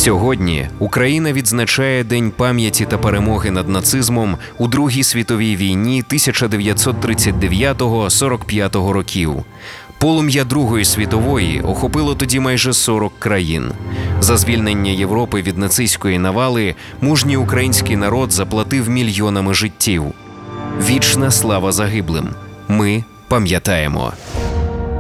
Сьогодні Україна відзначає День пам'яті та перемоги над нацизмом у Другій світовій війні 1939-45 років. Полум'я Другої світової охопило тоді майже 40 країн. За звільнення Європи від нацистської навали мужній український народ заплатив мільйонами життів. Вічна слава загиблим. Ми пам'ятаємо.